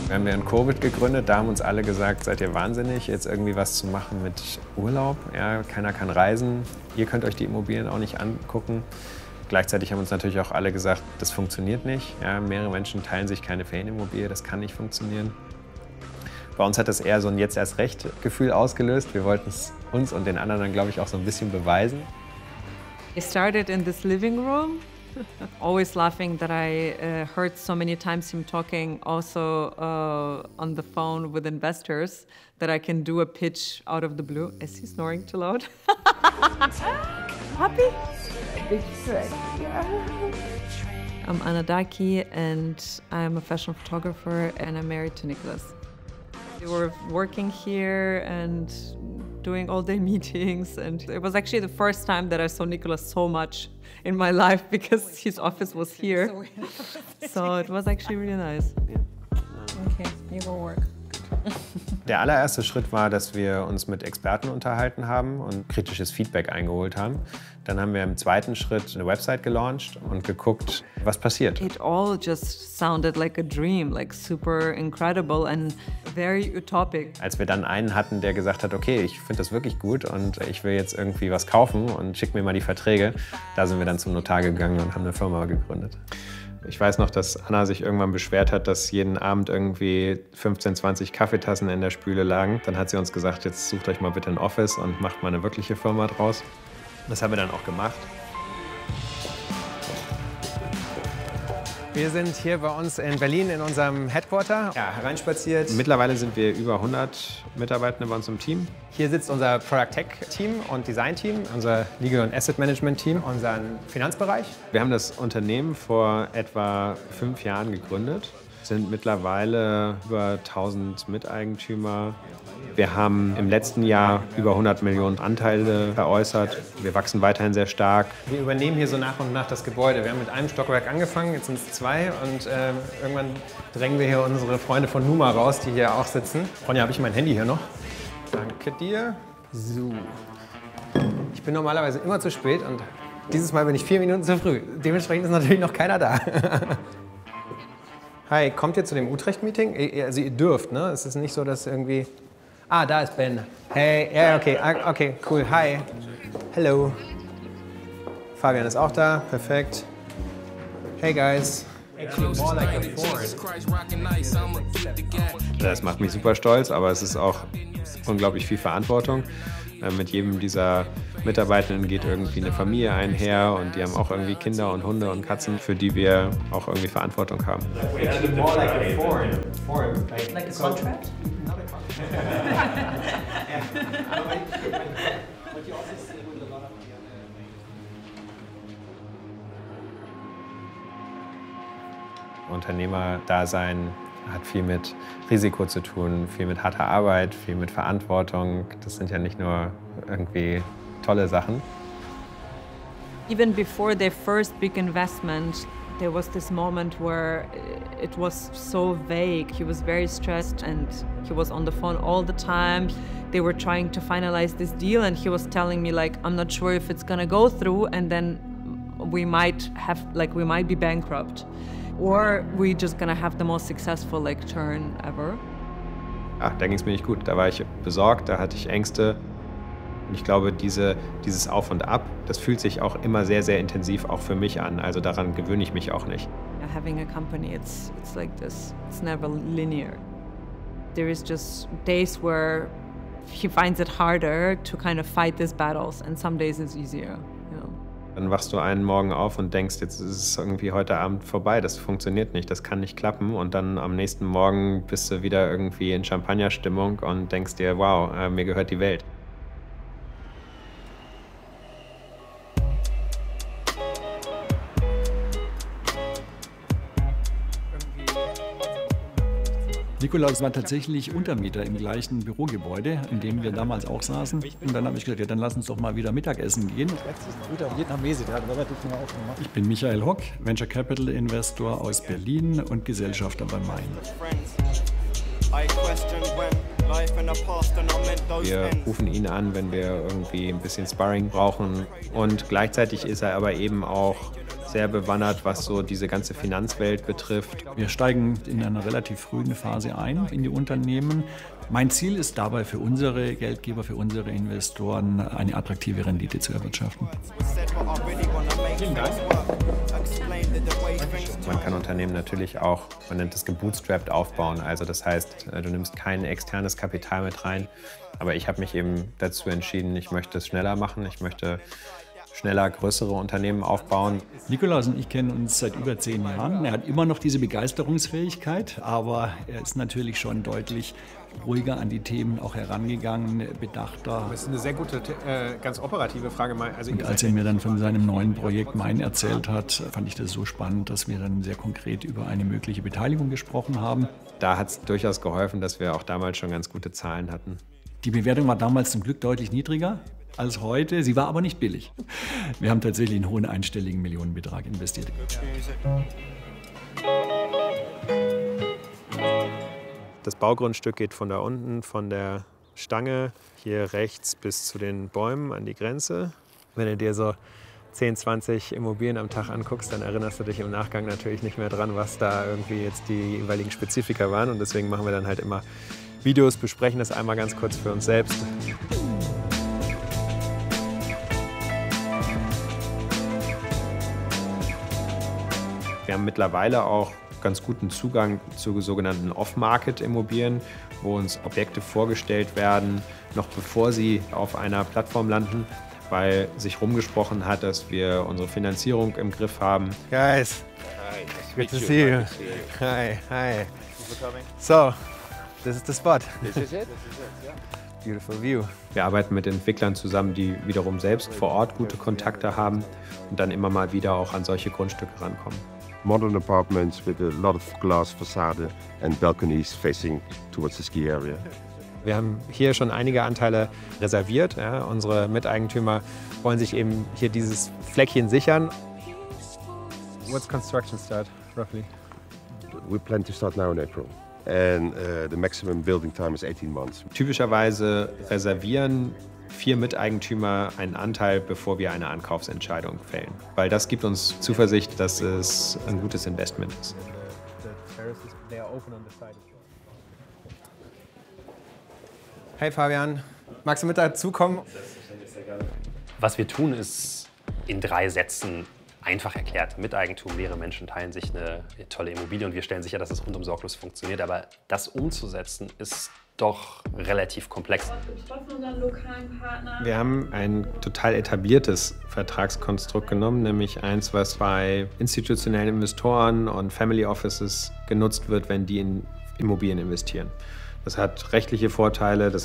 Wir haben ja in Covid gegründet, da haben uns alle gesagt, seid ihr wahnsinnig, jetzt irgendwie was zu machen mit Urlaub. Ja, keiner kann reisen, ihr könnt euch die Immobilien auch nicht angucken. Gleichzeitig haben uns natürlich auch alle gesagt, das funktioniert nicht. Ja, mehrere Menschen teilen sich keine Ferienimmobilie, das kann nicht funktionieren. Bei uns hat das eher so ein Jetzt-erst-recht-Gefühl ausgelöst. Wir wollten es uns und den anderen dann, glaube ich, auch so ein bisschen beweisen. I started in this living room. Always laughing that I heard so many times him talking also on the phone with investors that I can do a pitch out of the blue. Is he snoring too loud? Happy? Big stretch, yeah. I'm Anna Daki and I'm a fashion photographer and I'm married to Nicholas. We were working here and doing all-day meetings, and it was actually the first time that I saw Nicholas so much in my life because his office was here. So it was actually really nice. Okay, you go work. Der allererste Schritt war, dass wir uns mit Experten unterhalten haben und kritisches Feedback eingeholt haben. Dann haben wir im zweiten Schritt eine Website gelauncht und geguckt, was passiert. It all just sounded like a dream, like super incredible and very utopic. Als wir dann einen hatten, der gesagt hat, okay, ich finde das wirklich gut und ich will jetzt irgendwie was kaufen und schick mir mal die Verträge, da sind wir dann zum Notar gegangen und haben eine Firma gegründet. Ich weiß noch, dass Anna sich irgendwann beschwert hat, dass jeden Abend irgendwie 15, 20 Kaffeetassen in der Spüle lagen. Dann hat sie uns gesagt, jetzt sucht euch mal bitte ein Office und macht mal eine wirkliche Firma draus. Das haben wir dann auch gemacht. Wir sind hier bei uns in Berlin in unserem Headquarter hereinspaziert. Mittlerweile sind wir über 100 Mitarbeitende bei uns im Team. Hier sitzt unser Product Tech Team und Design Team, unser Legal und Asset Management Team, unseren Finanzbereich. Wir haben das Unternehmen vor etwa 5 Jahren gegründet, sind mittlerweile über 1000 Miteigentümer. Wir haben im letzten Jahr über 100 Millionen Anteile veräußert. Wir wachsen weiterhin sehr stark. Wir übernehmen hier so nach und nach das Gebäude. Wir haben mit einem Stockwerk angefangen, jetzt sind es 2 und irgendwann drängen wir hier unsere Freunde von Numa raus, die hier auch sitzen. Ronja, habe ich mein Handy hier noch? Danke dir. So. Ich bin normalerweise immer zu spät und dieses Mal bin ich 4 Minuten zu früh. Dementsprechend ist natürlich noch keiner da. Hi, kommt ihr zu dem Utrecht-Meeting? Also ihr dürft, ne? Es ist nicht so, dass irgendwie... Ah, da ist Ben. Hey, ja, okay, cool. Hi. Hello. Fabian ist auch da, perfekt. Hey, guys. Das macht mich super stolz, aber es ist auch unglaublich viel Verantwortung. Mit jedem dieser Mitarbeitenden geht irgendwie eine Familie einher und die haben auch irgendwie Kinder und Hunde und Katzen, für die wir auch irgendwie Verantwortung haben. Like a contract? Unternehmerdasein hat viel mit Risiko zu tun, viel mit harter Arbeit, viel mit Verantwortung. Das sind ja nicht nur irgendwie tolle Sachen. Even before their first big investment, there was this moment where it was so vague. He was very stressed and he was on the phone all the time. They were trying to finalize this deal and he was telling me like, I'm not sure if it's gonna go through and then we might be bankrupt. Or we just gonna have the most successful turn ever. Da ging es mir nicht gut. Da war ich besorgt, da hatte ich Ängste. Und ich glaube, dieses Auf und Ab, das fühlt sich auch immer sehr, sehr intensiv auch für mich an. Also daran gewöhne ich mich auch nicht. Having a company, it's like this. It's never linear. There is just days where he finds it harder to kind of fight these battles, and some days it's easier. Dann wachst du einen Morgen auf und denkst, jetzt ist es irgendwie heute Abend vorbei, das funktioniert nicht, das kann nicht klappen. Und dann am nächsten Morgen bist du wieder irgendwie in Champagnerstimmung und denkst dir, wow, mir gehört die Welt. Nikolaus war tatsächlich Untermieter im gleichen Bürogebäude, in dem wir damals auch saßen. Und dann habe ich gesagt, ja, dann lass uns doch mal wieder Mittagessen gehen. Ich bin Michael Hock, Venture Capital Investor aus Berlin und Gesellschafter bei Main. Wir rufen ihn an, wenn wir irgendwie ein bisschen Sparring brauchen. Und gleichzeitig ist er aber eben auch sehr bewandert, was so diese ganze Finanzwelt betrifft. Wir steigen in einer relativ frühen Phase ein in die Unternehmen. Mein Ziel ist dabei für unsere Geldgeber, für unsere Investoren, eine attraktive Rendite zu erwirtschaften. Vielen Dank. Man kann Unternehmen natürlich auch, man nennt es gebootstrapped, aufbauen. Also das heißt, du nimmst kein externes Kapital mit rein. Aber ich habe mich eben dazu entschieden, ich möchte es schneller machen. Ich möchte schneller größere Unternehmen aufbauen. Nikolaus und ich kennen uns seit über 10 Jahren. Er hat immer noch diese Begeisterungsfähigkeit, aber er ist natürlich schon deutlich ruhiger an die Themen auch herangegangen, bedachter. Das ist eine sehr gute, ganz operative Frage. Also und als er mir dann von seinem neuen Projekt Mein erzählt hat, fand ich das so spannend, dass wir dann sehr konkret über eine mögliche Beteiligung gesprochen haben. Da hat es durchaus geholfen, dass wir auch damals schon ganz gute Zahlen hatten. Die Bewertung war damals zum Glück deutlich niedriger als heute. Sie war aber nicht billig. Wir haben tatsächlich einen hohen einstelligen Millionenbetrag investiert. Das Baugrundstück geht von da unten, von der Stange hier rechts bis zu den Bäumen an die Grenze. Wenn du dir so 10, 20 Immobilien am Tag anguckst, dann erinnerst du dich im Nachgang natürlich nicht mehr dran, was da irgendwie jetzt die jeweiligen Spezifika waren. Und deswegen machen wir dann halt immer Videos, besprechen das einmal ganz kurz für uns selbst. Wir haben mittlerweile auch ganz guten Zugang zu sogenannten Off-Market-Immobilien, wo uns Objekte vorgestellt werden, noch bevor sie auf einer Plattform landen, weil sich rumgesprochen hat, dass wir unsere Finanzierung im Griff haben. Guys, good to see you. Hi, hi. So, this is the spot. This is it? Beautiful view. Wir arbeiten mit Entwicklern zusammen, die wiederum selbst vor Ort gute Kontakte haben und dann immer mal wieder auch an solche Grundstücke rankommen. Modern apartments with a lot of glass facade and balconies facing towards the ski area. Wir haben hier schon einige Anteile reserviert. Ja. Unsere Miteigentümer wollen sich eben hier dieses Fleckchen sichern. What's construction start, roughly? We plan to start now in April. And the maximum building time is 18 months. Typischerweise reservieren 4 Miteigentümer einen Anteil, bevor wir eine Ankaufsentscheidung fällen. Weil das gibt uns Zuversicht, dass es ein gutes Investment ist. Hey Fabian, magst du mit dazukommen? Was wir tun, ist in 3 Sätzen einfach erklärt. Miteigentum, mehrere Menschen teilen sich eine tolle Immobilie und wir stellen sicher, dass es rundum sorglos funktioniert. Aber das umzusetzen ist doch relativ komplex. Wir haben ein total etabliertes Vertragskonstrukt genommen, nämlich eins, was bei institutionellen Investoren und Family Offices genutzt wird, wenn die in Immobilien investieren. Das hat rechtliche Vorteile, das